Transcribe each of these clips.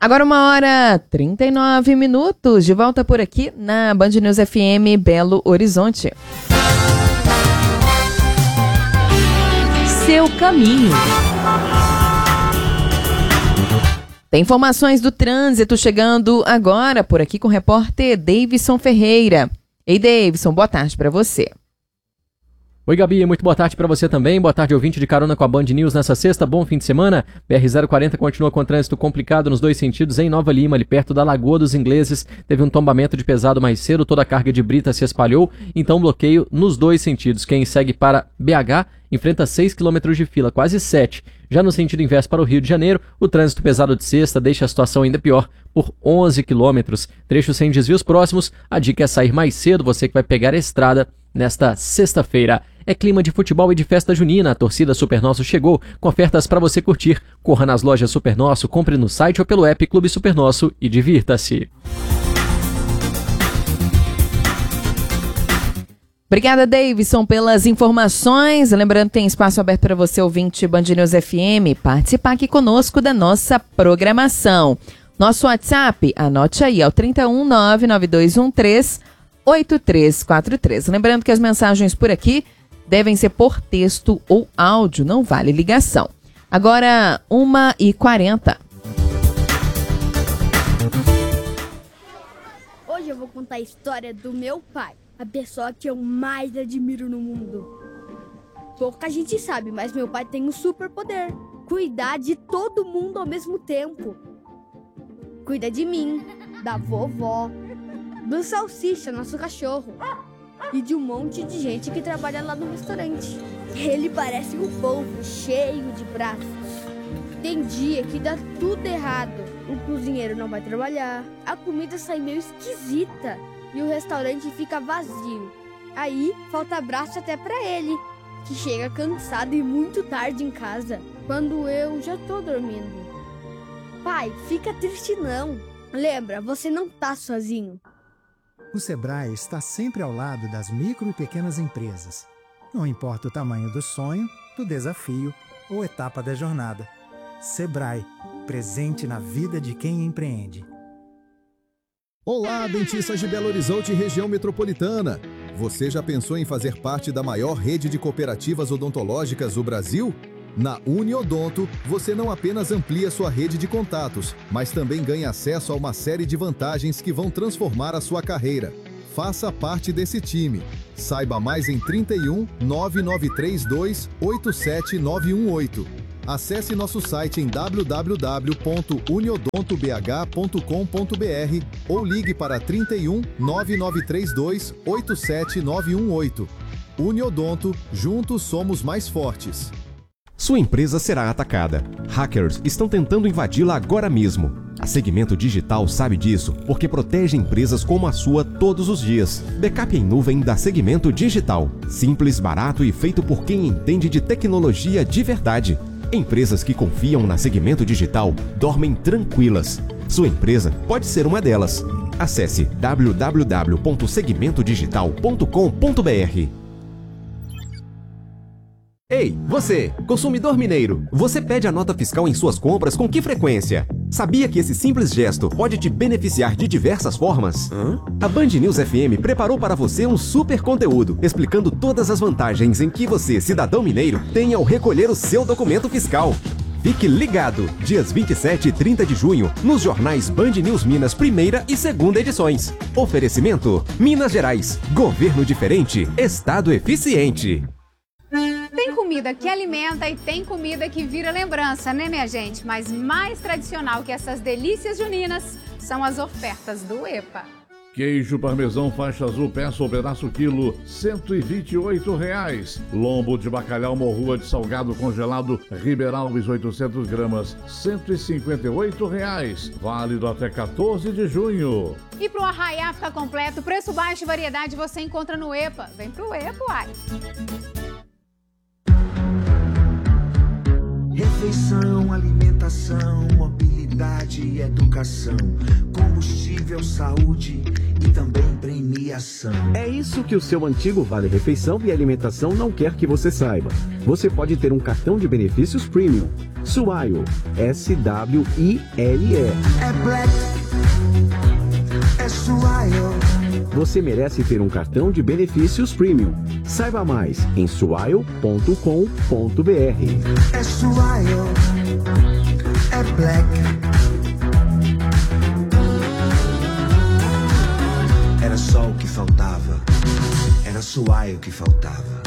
Agora 1h39, de volta por aqui na Band News FM Belo Horizonte. Seu caminho. Tem informações do trânsito chegando agora por aqui com o repórter Davidson Ferreira. Ei, Davidson, boa tarde para você. Oi, Gabi, muito boa tarde para você também. Boa tarde, ouvinte de carona com a Band News nessa sexta. Bom fim de semana. BR-040 continua com trânsito complicado nos dois sentidos em Nova Lima, ali perto da Lagoa dos Ingleses. Teve um tombamento de pesado mais cedo, toda a carga de brita se espalhou, então bloqueio nos dois sentidos. Quem segue para BH enfrenta 6 km de fila, quase 7. Já no sentido inverso para o Rio de Janeiro, o trânsito pesado de sexta deixa a situação ainda pior por 11 quilômetros. Trecho sem desvios próximos, a dica é sair mais cedo, você que vai pegar a estrada nesta sexta-feira. É clima de futebol e de festa junina. A torcida Super Nosso chegou com ofertas para você curtir. Corra nas lojas Super Nosso, compre no site ou pelo app Clube Super Nosso e divirta-se. Obrigada, Davidson, pelas informações. Lembrando que tem espaço aberto para você, ouvinte Band News FM, participar aqui conosco da nossa programação. Nosso WhatsApp, anote aí, é o 31992138343. Lembrando que as mensagens por aqui devem ser por texto ou áudio, não vale ligação. Agora, 1h40. Hoje eu vou contar a história do meu pai, a pessoa que eu mais admiro no mundo. Pouca gente sabe, mas meu pai tem um superpoder: cuidar de todo mundo ao mesmo tempo. Cuida de mim, da vovó, do Salsicha, nosso cachorro, e de um monte de gente que trabalha lá no restaurante. Ele parece um polvo cheio de braços. Tem dia que dá tudo errado. O cozinheiro não vai trabalhar, a comida sai meio esquisita e o restaurante fica vazio. Aí falta braço até pra ele, que chega cansado e muito tarde em casa, quando eu já tô dormindo. Pai, fica triste não. Lembra, você não tá sozinho. O Sebrae está sempre ao lado das micro e pequenas empresas. Não importa o tamanho do sonho, do desafio ou etapa da jornada. Sebrae, presente na vida de quem empreende. Olá, dentistas de Belo Horizonte e região metropolitana. Você já pensou em fazer parte da maior rede de cooperativas odontológicas do Brasil? Na Uniodonto, você não apenas amplia sua rede de contatos, mas também ganha acesso a uma série de vantagens que vão transformar a sua carreira. Faça parte desse time. Saiba mais em 31 9932 87918. Acesse nosso site em www.uniodontobh.com.br ou ligue para 31 9932 87918. Uniodonto, juntos somos mais fortes. Sua empresa será atacada. Hackers estão tentando invadi-la agora mesmo. A Segmento Digital sabe disso porque protege empresas como a sua todos os dias. Backup em nuvem da Segmento Digital. Simples, barato e feito por quem entende de tecnologia de verdade. Empresas que confiam na Segmento Digital dormem tranquilas. Sua empresa pode ser uma delas. Acesse www.segmentodigital.com.br. Ei, você, consumidor mineiro, você pede a nota fiscal em suas compras com que frequência? Sabia que esse simples gesto pode te beneficiar de diversas formas? A Band News FM preparou para você um super conteúdo, explicando todas as vantagens em que você, cidadão mineiro, tem ao recolher o seu documento fiscal. Fique ligado, dias 27 e 30 de junho, nos jornais Band News Minas primeira e segunda edições. Oferecimento, Minas Gerais, governo diferente, estado eficiente. Tem comida que alimenta e tem comida que vira lembrança, né, minha gente? Mas mais tradicional que essas delícias juninas são as ofertas do EPA. Queijo parmesão faixa azul, peça ou pedaço quilo, R$ 128,00. Lombo de bacalhau morrua de salgado congelado, Ribeiralves 800 gramas, R$ 158,00. Válido até 14 de junho. E pro arraiá ficar completo, preço baixo e variedade você encontra no EPA. Vem pro EPA, uai. Refeição, alimentação, mobilidade. igualdade e educação, combustível, saúde e também premiação. É isso que o seu antigo Vale Refeição e Alimentação não quer que você saiba. Você pode ter um cartão de benefícios Premium. Swile, SWILE. É Black, é Swile. Você merece ter um cartão de benefícios Premium. Saiba mais em swile.com.br. É Swile, é Black. Era só o que faltava. Era Swile que faltava.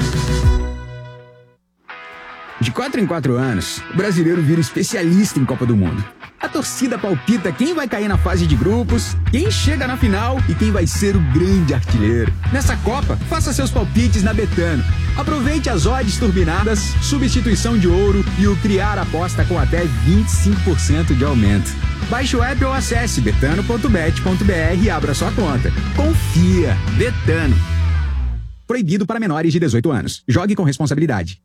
De 4 em 4 anos, o brasileiro vira especialista em Copa do Mundo. A torcida palpita quem vai cair na fase de grupos, quem chega na final e quem vai ser o grande artilheiro. Nessa Copa, faça seus palpites na Betano. Aproveite as odds turbinadas, substituição de ouro e o criar aposta com até 25% de aumento. Baixe o app ou acesse betano.bet.br e abra sua conta. Confia! Betano. Proibido para menores de 18 anos. Jogue com responsabilidade.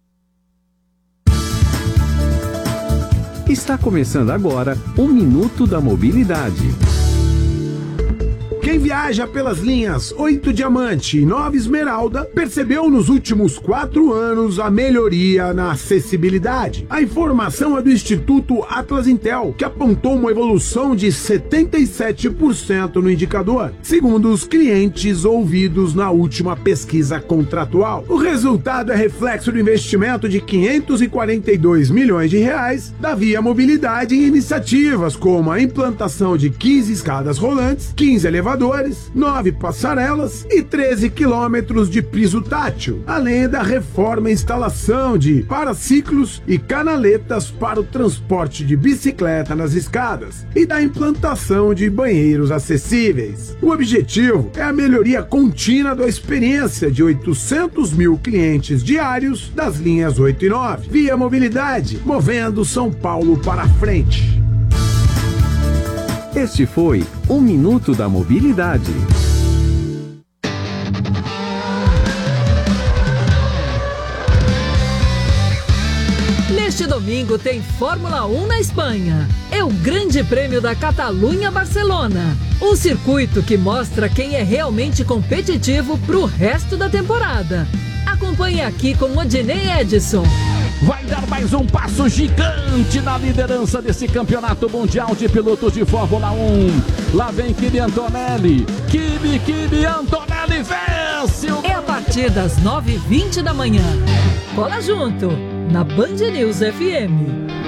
Está começando agora o Minuto da Mobilidade. Quem viaja pelas linhas 8 Diamante e 9 Esmeralda percebeu nos últimos 4 anos a melhoria na acessibilidade. A informação é do Instituto Atlas Intel, que apontou uma evolução de 77% no indicador, segundo os clientes ouvidos na última pesquisa contratual. O resultado é reflexo do investimento de 542 milhões de reais da Via Mobilidade em iniciativas como a implantação de 15 escadas rolantes, 15 elevadores, 9 passarelas e 13 quilômetros de piso tátil, além da reforma e instalação de paraciclos e canaletas para o transporte de bicicleta nas escadas e da implantação de banheiros acessíveis. O objetivo é a melhoria contínua da experiência de 800 mil clientes diários das linhas 8 e 9. Via Mobilidade, movendo São Paulo para frente. Este foi o Minuto da Mobilidade. Neste domingo tem Fórmula 1 na Espanha. É o Grande Prêmio da Catalunha-Barcelona. Um circuito que mostra quem é realmente competitivo pro resto da temporada. Acompanhe aqui com Odinei Edson. Vai dar mais um passo gigante na liderança desse campeonato mundial de pilotos de Fórmula 1. Lá vem Kimi Antonelli. Kimi Antonelli vence! É a partir das 9h20 da manhã. Cola junto, na Band News FM.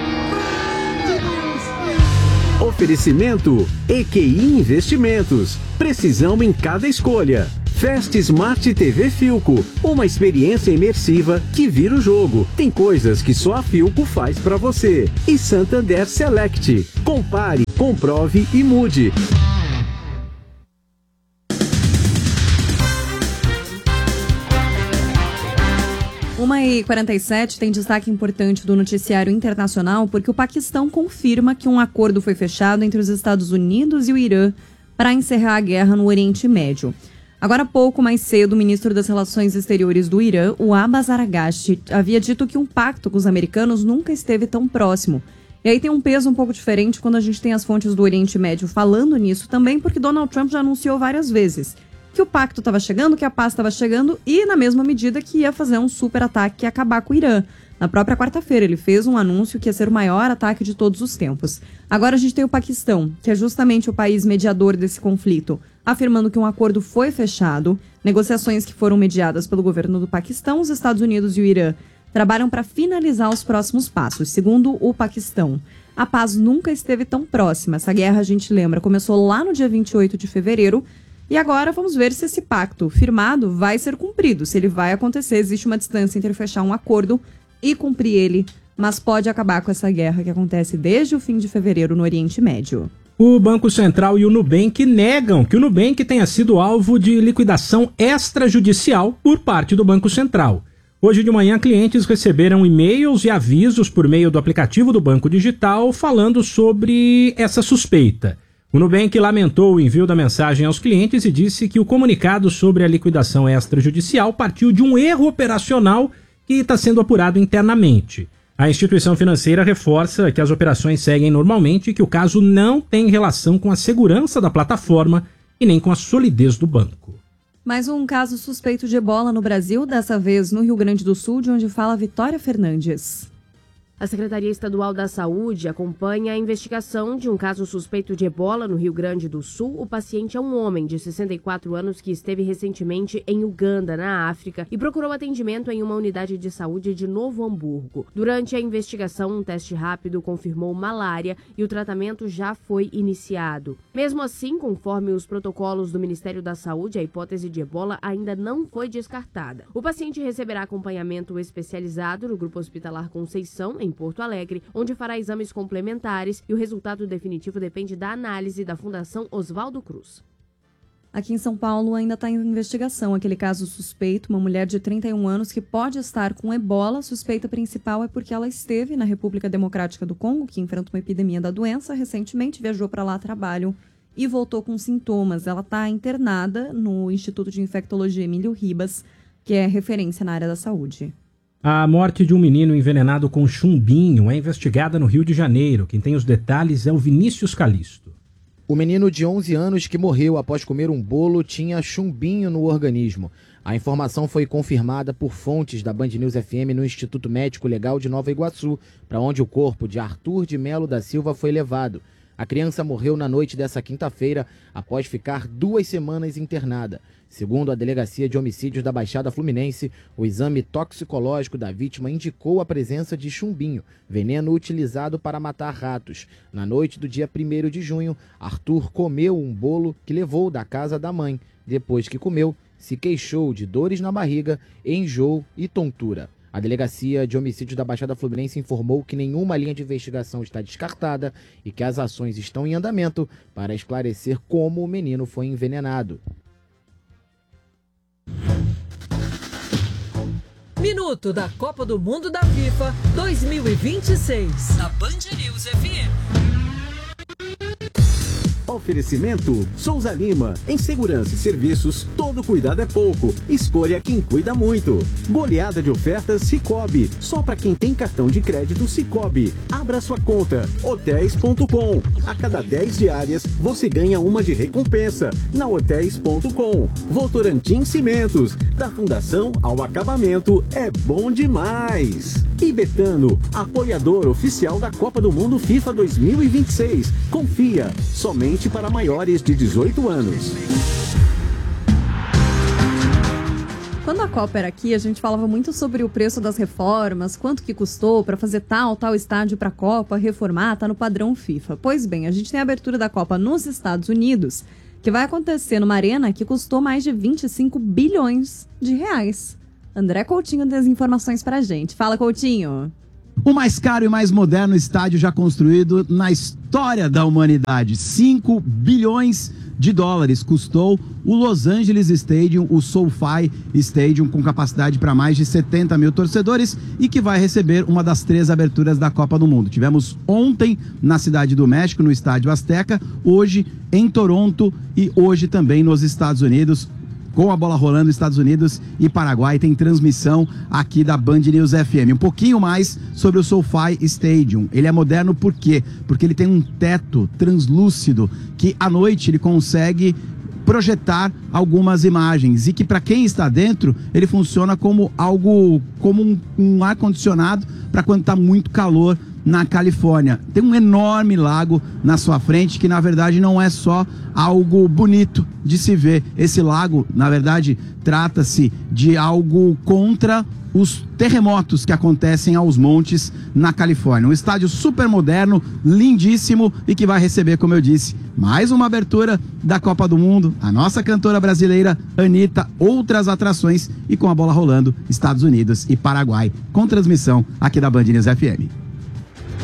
Oferecimento EQI Investimentos. Precisão em cada escolha. Fast Smart TV Philco, uma experiência imersiva que vira o jogo. Tem coisas que só a Philco faz pra você. E Santander Select. Compare, comprove e mude. Uma e 47 tem destaque importante do noticiário internacional porque o Paquistão confirma que um acordo foi fechado entre os Estados Unidos e o Irã para encerrar a guerra no Oriente Médio. Agora, pouco mais cedo, o ministro das Relações Exteriores do Irã, o Abbas Araghchi, havia dito que um pacto com os americanos nunca esteve tão próximo. E aí tem um peso um pouco diferente quando a gente tem as fontes do Oriente Médio falando nisso também, porque Donald Trump já anunciou várias vezes que o pacto estava chegando, que a paz estava chegando e, na mesma medida, que ia fazer um super ataque que ia acabar com o Irã. Na própria quarta-feira, ele fez um anúncio que ia ser o maior ataque de todos os tempos. Agora a gente tem o Paquistão, que é justamente o país mediador desse conflito, afirmando que um acordo foi fechado, negociações que foram mediadas pelo governo do Paquistão, os Estados Unidos e o Irã trabalham para finalizar os próximos passos. Segundo o Paquistão, a paz nunca esteve tão próxima. Essa guerra, a gente lembra, começou lá no dia 28 de fevereiro, e agora vamos ver se esse pacto firmado vai ser cumprido, se ele vai acontecer. Existe uma distância entre fechar um acordo e cumprir ele, mas pode acabar com essa guerra que acontece desde o fim de fevereiro no Oriente Médio. O Banco Central e o Nubank negam que o Nubank tenha sido alvo de liquidação extrajudicial por parte do Banco Central. Hoje de manhã, clientes receberam e-mails e avisos por meio do aplicativo do Banco Digital falando sobre essa suspeita. O Nubank lamentou o envio da mensagem aos clientes e disse que o comunicado sobre a liquidação extrajudicial partiu de um erro operacional que está sendo apurado internamente. A instituição financeira reforça que as operações seguem normalmente e que o caso não tem relação com a segurança da plataforma e nem com a solidez do banco. Mais um caso suspeito de ebola no Brasil, dessa vez no Rio Grande do Sul, de onde fala Vitória Fernandes. A Secretaria Estadual da Saúde acompanha a investigação de um caso suspeito de ebola no Rio Grande do Sul. O paciente é um homem de 64 anos que esteve recentemente em Uganda, na África, e procurou atendimento em uma unidade de saúde de Novo Hamburgo. Durante a investigação, um teste rápido confirmou malária e o tratamento já foi iniciado. Mesmo assim, conforme os protocolos do Ministério da Saúde, a hipótese de ebola ainda não foi descartada. O paciente receberá acompanhamento especializado no Grupo Hospitalar Conceição, em Porto Alegre, onde fará exames complementares e o resultado definitivo depende da análise da Fundação Oswaldo Cruz. Aqui em São Paulo ainda está em investigação aquele caso suspeito, uma mulher de 31 anos que pode estar com ebola. A suspeita principal é porque ela esteve na República Democrática do Congo, que enfrenta uma epidemia da doença, recentemente viajou para lá a trabalho e voltou com sintomas. Ela está internada no Instituto de Infectologia Emílio Ribas, que é referência na área da saúde. A morte de um menino envenenado com chumbinho é investigada no Rio de Janeiro. Quem tem os detalhes é o Vinícius Calisto. O menino de 11 anos que morreu após comer um bolo tinha chumbinho no organismo. A informação foi confirmada por fontes da Band News FM no Instituto Médico Legal de Nova Iguaçu, para onde o corpo de Arthur de Melo da Silva foi levado. A criança morreu na noite dessa quinta-feira após ficar 2 semanas internada. Segundo a Delegacia de Homicídios da Baixada Fluminense, o exame toxicológico da vítima indicou a presença de chumbinho, veneno utilizado para matar ratos. Na noite do dia 1º de junho, Arthur comeu um bolo que levou da casa da mãe. Depois que comeu, se queixou de dores na barriga, enjoo e tontura. A Delegacia de Homicídios da Baixada Fluminense informou que nenhuma linha de investigação está descartada e que as ações estão em andamento para esclarecer como o menino foi envenenado. Minuto da Copa do Mundo da FIFA 2026. Na Band News FM. Oferecimento Souza Lima. Em segurança e serviços, todo cuidado é pouco. Escolha quem cuida muito. Goleada de ofertas Sicoob. Só para quem tem cartão de crédito Sicoob. Abra sua conta. Hotéis.com. A cada 10 diárias, você ganha uma de recompensa. Na Hotéis.com. Votorantim Cimentos. Da fundação ao acabamento, é bom demais. E Betano, apoiador oficial da Copa do Mundo FIFA 2026. Confia, somente para maiores de 18 anos. Quando a Copa era aqui, a gente falava muito sobre o preço das reformas, quanto que custou para fazer tal estádio para a Copa, reformar, tá no padrão FIFA. Pois bem, a gente tem a abertura da Copa nos Estados Unidos, que vai acontecer numa arena que custou mais de 25 bilhões de reais. André Coutinho tem as informações pra gente. Fala, Coutinho. O mais caro e mais moderno estádio já construído na história da humanidade. 5 bilhões de dólares custou o Los Angeles Stadium, o SoFi Stadium, com capacidade para mais de 70 mil torcedores e que vai receber uma das 3 aberturas da Copa do Mundo. Tivemos ontem na Cidade do México, no Estádio Azteca, hoje em Toronto e hoje também nos Estados Unidos. Com a bola rolando, Estados Unidos e Paraguai, tem transmissão aqui da Band News FM. Um pouquinho mais sobre o SoFi Stadium. Ele é moderno por quê? Porque ele tem um teto translúcido que à noite ele consegue projetar algumas imagens e que para quem está dentro ele funciona como algo, como um ar-condicionado para quando está muito calor na Califórnia. Tem um enorme lago na sua frente que na verdade não é só algo bonito de se ver. Esse lago, na verdade, trata-se de algo contra os terremotos que acontecem aos montes na Califórnia. Um estádio super moderno, lindíssimo e que vai receber, como eu disse, mais uma abertura da Copa do Mundo, a nossa cantora brasileira Anitta, outras atrações e com a bola rolando, Estados Unidos e Paraguai, com transmissão aqui da Band News FM.